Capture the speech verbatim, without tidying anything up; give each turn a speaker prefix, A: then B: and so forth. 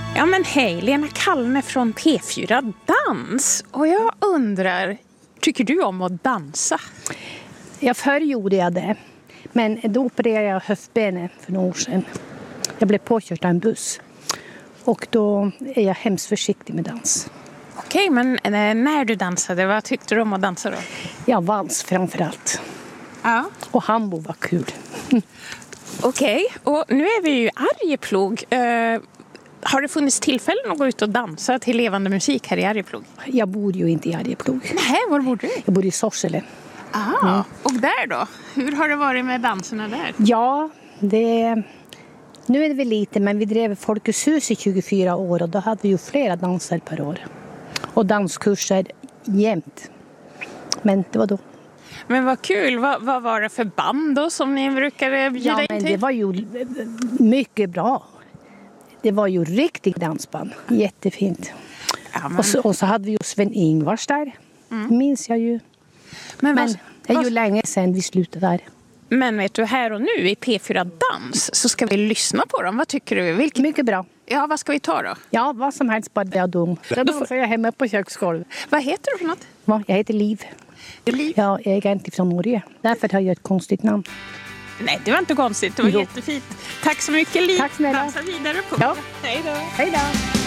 A: Ja men hej, Lena Kallne från P fyra Dans. Och jag undrar, tycker du om att dansa?
B: Ja, förr gjorde jag det. Men då opererade jag höftbenet för några år sedan. Jag blev påkörd av en buss. Och då är jag hemskt försiktig med dans.
A: Okej, men när du dansade, vad tyckte du om att dansa då?
B: Ja, vals framförallt.
A: Ja.
B: Och Hambo var kul.
A: Okej, och nu är vi ju i Arjeplog. Uh, har det funnits tillfällen att gå ut och dansa till levande musik här i Arjeplog?
B: Jag bor ju inte i Arjeplog.
A: Nej, var bor du?
B: Jag bor i Sorsele.
A: Aha, mm. Och där då? Hur har det varit med danserna där?
B: Ja, det... Nu är det väl lite, men vi drev Folkets hus i tjugofyra år och då hade vi ju flera danser per år. Och danskurser jämt. Men det var då.
A: Men vad kul, vad, vad var det för band då som ni brukade bjuda
B: ja,
A: in
B: men
A: till?
B: Det var ju mycket bra. Det var ju riktigt dansband. Jättefint.
A: Ja, men...
B: och, så, och så hade vi ju Sven-Ingvars där. Mm. Minns jag ju. Men, men vad, det är ju vad... länge sedan vi slutade där.
A: Men vet du, här och nu i P fyra Dans så ska vi lyssna på dem. Vad tycker du? Vilket...
B: Mycket bra.
A: Ja, vad ska vi ta då?
B: Ja, vad som helst, bara det är dum. Då dansar jag hemma på köksgolvet.
A: Vad heter du för något?
B: Ja, jag heter Liv.
A: Liv?
B: Jag är inte från Norge. Därför har jag ett konstigt namn.
A: Nej, det var inte konstigt. Det var
B: jo.
A: jättefint. Tack så mycket, Liv.
B: Tack snälla.
A: Dansa vidare på.
B: Ja.
A: Hej då.
B: Hej då.